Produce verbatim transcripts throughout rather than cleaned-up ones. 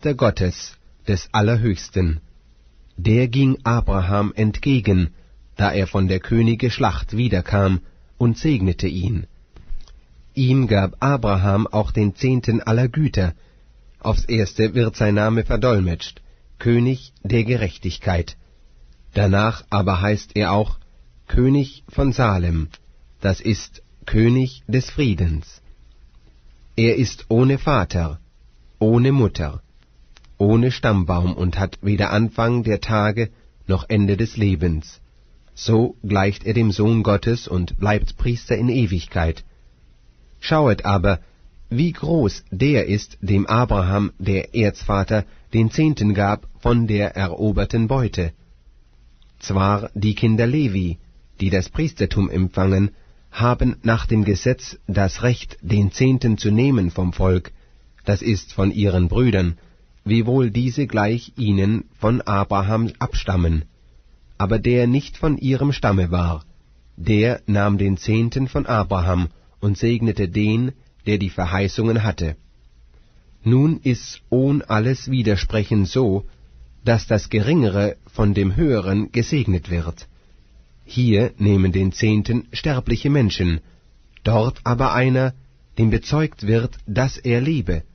Priester Gottes, des Allerhöchsten. Der ging Abraham entgegen, da er von der Könige Schlacht wiederkam, und segnete ihn. Ihm gab Abraham auch den Zehnten aller Güter. Aufs erste wird sein Name verdolmetscht, König der Gerechtigkeit. Danach aber heißt er auch König von Salem, das ist König des Friedens. Er ist ohne Vater, ohne Mutter, ohne Stammbaum und hat weder Anfang der Tage noch Ende des Lebens. So gleicht er dem Sohn Gottes und bleibt Priester in Ewigkeit. Schauet aber, wie groß der ist, dem Abraham, der Erzvater, den Zehnten gab von der eroberten Beute. Zwar die Kinder Levi, die das Priestertum empfangen, haben nach dem Gesetz das Recht, den Zehnten zu nehmen vom Volk, das ist von ihren Brüdern, wiewohl diese gleich ihnen von Abraham abstammen. Aber der nicht von ihrem Stamme war, der nahm den Zehnten von Abraham und segnete den, der die Verheißungen hatte. Nun ist ohn alles Widersprechen so, dass das Geringere von dem Höheren gesegnet wird. Hier nehmen den Zehnten sterbliche Menschen, dort aber einer, dem bezeugt wird, dass er lebe.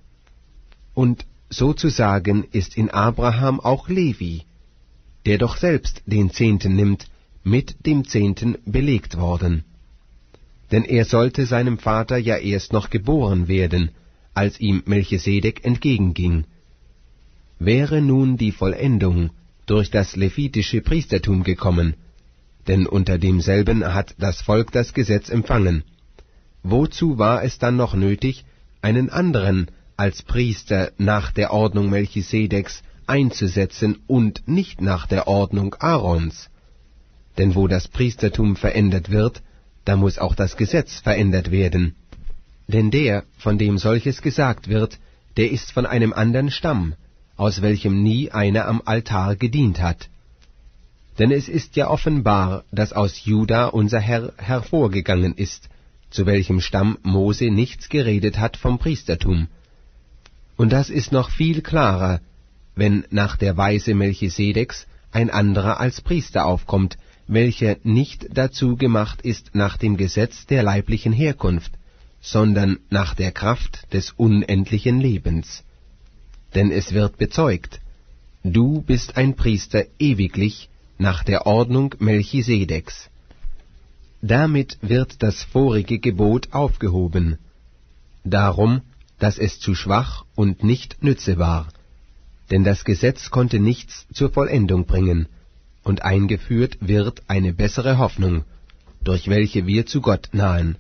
Und sozusagen ist in Abraham auch Levi, der doch selbst den Zehnten nimmt, mit dem Zehnten belegt worden. Denn er sollte seinem Vater ja erst noch geboren werden, als ihm Melchisedek entgegenging. Wäre nun die Vollendung durch das levitische Priestertum gekommen, denn unter demselben hat das Volk das Gesetz empfangen, wozu war es dann noch nötig, einen anderen als Priester nach der Ordnung Melchisedeks einzusetzen und nicht nach der Ordnung Aarons? Denn wo das Priestertum verändert wird, da muß auch das Gesetz verändert werden. Denn der, von dem solches gesagt wird, der ist von einem andern Stamm, aus welchem nie einer am Altar gedient hat. Denn es ist ja offenbar, dass aus Juda unser Herr hervorgegangen ist, zu welchem Stamm Mose nichts geredet hat vom Priestertum. Und das ist noch viel klarer, wenn nach der Weise Melchisedeks ein anderer als Priester aufkommt, welcher nicht dazu gemacht ist nach dem Gesetz der leiblichen Herkunft, sondern nach der Kraft des unendlichen Lebens. Denn es wird bezeugt, du bist ein Priester ewiglich nach der Ordnung Melchisedeks. Damit wird das vorige Gebot aufgehoben, darum, dass es zu schwach und nicht nütze war, denn das Gesetz konnte nichts zur Vollendung bringen, und eingeführt wird eine bessere Hoffnung, durch welche wir zu Gott nahen.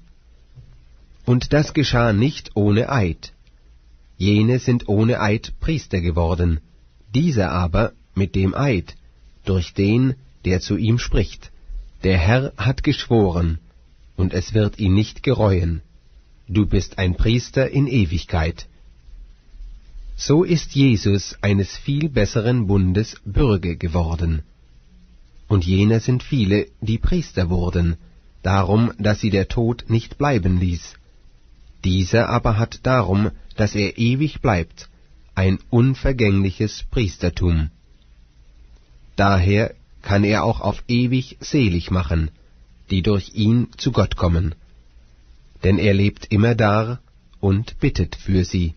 Und das geschah nicht ohne Eid. Jene sind ohne Eid Priester geworden, dieser aber mit dem Eid, durch den, der zu ihm spricht, der Herr hat geschworen, und es wird ihn nicht gereuen, du bist ein Priester in Ewigkeit. So ist Jesus eines viel besseren Bundes Bürge geworden. Und jene sind viele, die Priester wurden, darum, dass sie der Tod nicht bleiben ließ. Dieser aber hat darum, dass er ewig bleibt, ein unvergängliches Priestertum. Daher kann er auch auf ewig selig machen, die durch ihn zu Gott kommen. Denn er lebt immerdar und bittet für sie.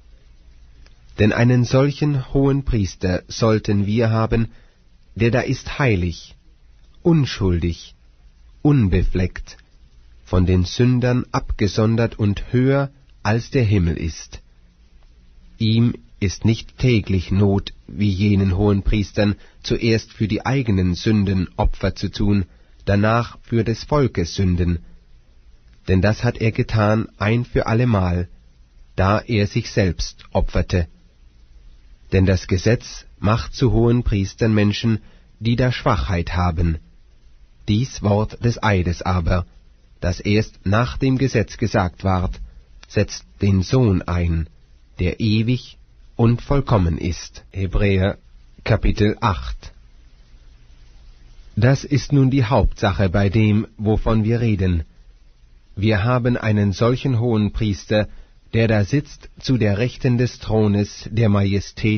Denn einen solchen hohen Priester sollten wir haben, der da ist heilig, unschuldig, unbefleckt, von den Sündern abgesondert und höher als der Himmel ist. Ihm ist nicht täglich Not, wie jenen hohen Priestern, zuerst für die eigenen Sünden Opfer zu tun, danach für des Volkes Sünden. Denn das hat er getan ein für allemal, da er sich selbst opferte. Denn das Gesetz macht zu hohen Priestern Menschen, die da Schwachheit haben. Dies Wort des Eides aber, das erst nach dem Gesetz gesagt ward, setzt den Sohn ein, der ewig und vollkommen ist. Hebräer Kapitel acht. Das ist nun die Hauptsache bei dem, wovon wir reden. Wir haben einen solchen hohen Priester, der da sitzt zu der Rechten des Thrones der Majestät